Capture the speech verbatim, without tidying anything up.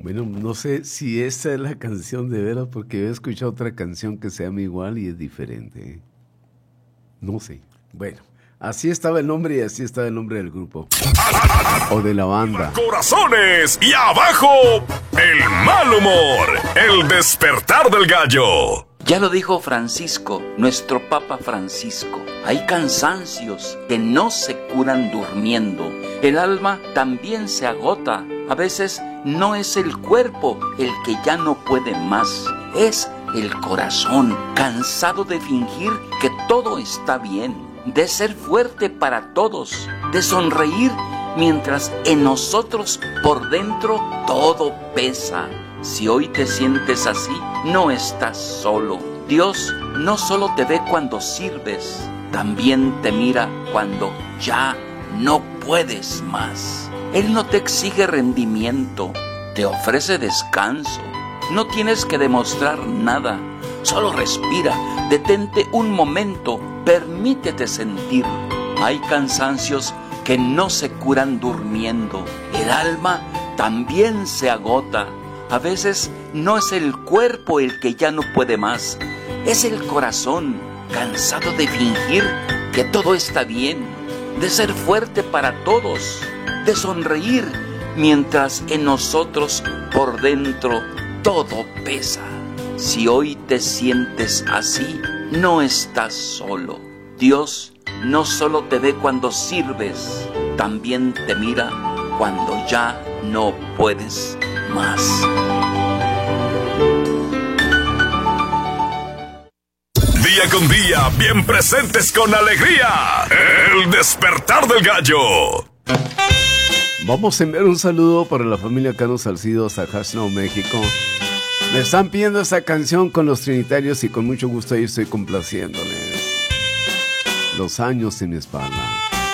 Bueno, no sé si esta es la canción de veras, porque he escuchado otra canción que se llama igual y es diferente. No sé. Bueno, así estaba el nombre y así estaba el nombre del grupo. O de la banda. Corazones y abajo, el mal humor. El despertar del gallo. Ya lo dijo Francisco, nuestro Papa Francisco. Hay cansancios que no se curan durmiendo. El alma también se agota. A veces no es el cuerpo el que ya no puede más. Es el corazón, cansado de fingir que todo está bien, de ser fuerte para todos, de sonreír mientras en nosotros por dentro todo pesa. Si hoy te sientes así, no estás solo. Dios no solo te ve cuando sirves, también te mira cuando ya no puedes más. Él no te exige rendimiento, te ofrece descanso. No tienes que demostrar nada, solo respira, detente un momento, permítete sentir. Hay cansancios que no se curan durmiendo. El alma también se agota. A veces no es el cuerpo el que ya no puede más, es el corazón, cansado de fingir que todo está bien, de ser fuerte para todos, de sonreír mientras en nosotros por dentro todo pesa. Si hoy te sientes así, no estás solo. Dios no solo te ve cuando sirves, también te mira cuando ya no puedes más. Día con día, bien presentes con alegría. El despertar del gallo. Vamos a enviar un saludo para la familia Cano Salcido hasta Hashnao, México. Me están pidiendo esa canción con los trinitarios y con mucho gusto ahí estoy complaciéndoles. Los años en mi espalda.